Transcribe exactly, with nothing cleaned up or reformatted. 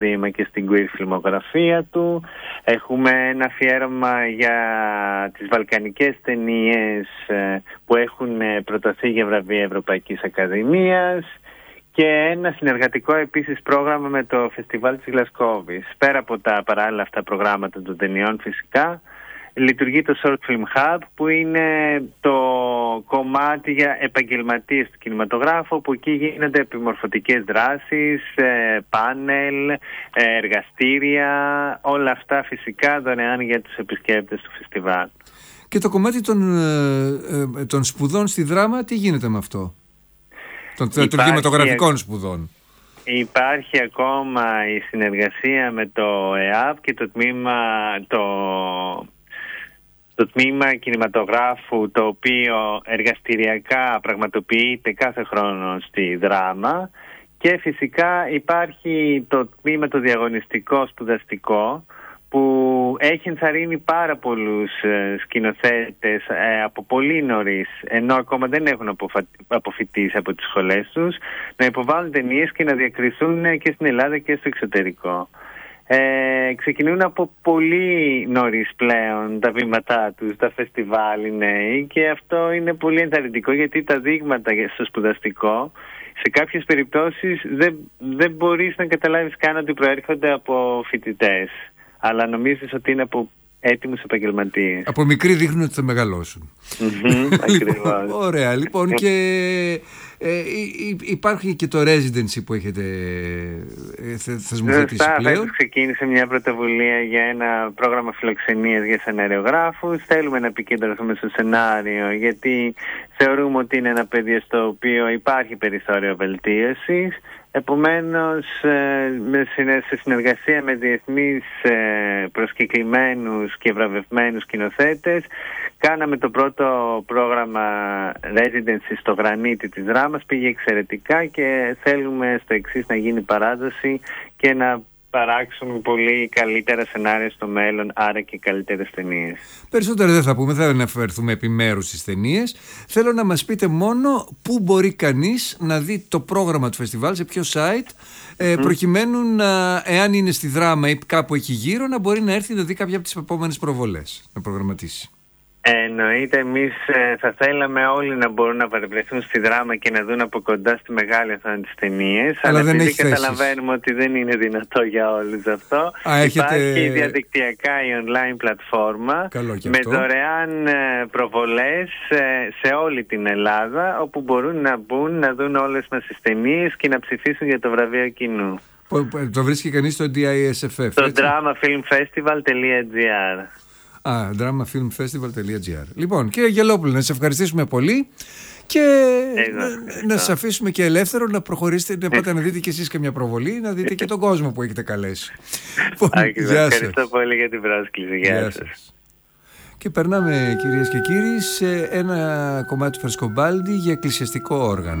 βήμα και στην queer φιλμογραφία του. Έχουμε ένα αφιέρωμα για τις βαλκανικές ταινίες που έχουν προταθεί για βραβεία Ευρωπαϊκής Ακαδημίας και ένα συνεργατικό επίσης πρόγραμμα με το Φεστιβάλ της Γλασκόβης. Πέρα από τα παράλληλα αυτά προγράμματα των ταινιών φυσικά, λειτουργεί το Short Film Hub, που είναι το κομμάτι για επαγγελματίες του κινηματογράφου, όπου εκεί γίνονται επιμορφωτικές δράσεις, πάνελ, εργαστήρια, όλα αυτά φυσικά δωρεάν για τους επισκέπτες του φεστιβάλ. Και το κομμάτι των, ε, των σπουδών στη δράμα, τι γίνεται με αυτό? Των, των κινηματογραφικών σπουδών. Υπάρχει ακόμα η συνεργασία με το ΕΑΠ και το τμήμα, το, το τμήμα κινηματογράφου, το οποίο εργαστηριακά πραγματοποιείται κάθε χρόνο στη δράμα, και φυσικά υπάρχει το τμήμα το διαγωνιστικό σπουδαστικό, που έχει ενθαρρύνει πάρα πολλούς ε, σκηνοθέτες ε, από πολύ νωρίς, ενώ ακόμα δεν έχουν αποφα... αποφοιτήσει από τις σχολές τους, να υποβάλουν ταινίες και να διακριθούν και στην Ελλάδα και στο εξωτερικό. Ε, ξεκινούν από πολύ νωρίς πλέον τα βήματά τους, τα φεστιβάλ οι νέοι, και αυτό είναι πολύ ενθαρρυντικό, γιατί τα δείγματα στο σπουδαστικό σε κάποιες περιπτώσεις δεν, δεν μπορείς να καταλάβεις καν ότι προέρχονται από φοιτητές, αλλά νομίζεις ότι είναι από έτοιμους επαγγελματίες. Από μικροί δείχνουν ότι θα μεγαλώσουν. Mm-hmm, λοιπόν, ωραία, λοιπόν, και ε, υπάρχει και το residency που έχετε ε, θεσμοθετήσει πλέον. Φέτος ξεκίνησε μια πρωτοβουλία για ένα πρόγραμμα φιλοξενίας για σεναριογράφους. Θέλουμε να επικεντρωθούμε στο σενάριο, γιατί θεωρούμε ότι είναι ένα πεδίο στο οποίο υπάρχει περιθώριο βελτίωσης. Επομένως, σε συνεργασία με διεθνείς προσκεκλημένους και βραβευμένους σκηνοθέτες, κάναμε το πρώτο πρόγραμμα residency στο Γρανίτη της Δράμας. Πήγε εξαιρετικά και θέλουμε στο εξής να γίνει παράδοση και να παράξουμε πολύ καλύτερα σενάρια στο μέλλον, άρα και καλύτερες ταινίες. Περισσότερο δεν θα πούμε, θα αναφερθούμε επιμέρους στις ταινίες. Θέλω να μας πείτε μόνο πού μπορεί κανείς να δει το πρόγραμμα του φεστιβάλ, σε ποιο site, ε, προκειμένου να, εάν είναι στη Δράμα ή κάπου εκεί γύρω, να μπορεί να έρθει να δει κάποια από τις επόμενες προβολές, να προγραμματίσει. Εννοείται, εμείς ε, θα θέλαμε όλοι να μπορούν να παρευρεθούν στη Δράμα και να δουν από κοντά στη μεγάλη οθόνη τις ταινίες, αλλά, αλλά επειδή καταλαβαίνουμε ότι δεν είναι δυνατό για όλους αυτό, Α, έχετε... υπάρχει διαδικτυακά η online πλατφόρμα με δωρεάν ε, προβολές ε, σε όλη την Ελλάδα, όπου μπορούν να μπουν, να δουν όλες μας τις ταινίες και να ψηφίσουν για το βραβείο κοινού. Το βρίσκει κανείς στο ντι άι ες εφ εφ, το drama film festival τελεία τζι άρ. Α, drama film festival τελεία τζι άρ. Λοιπόν, κύριε Αγγελόπουλε, να σας ευχαριστήσουμε πολύ και να, να σας αφήσουμε και ελεύθερο να προχωρήσετε, να πάτε να δείτε και εσείς και μια προβολή, να δείτε και τον κόσμο που έχετε καλέσει. Ευχαριστώ πολύ για την πρόσκληση. Γεια, Γεια σας. σας. Και περνάμε, κυρίες και κύριοι, σε ένα κομμάτι του Φρεσκομπάλντι για εκκλησιαστικό όργανο.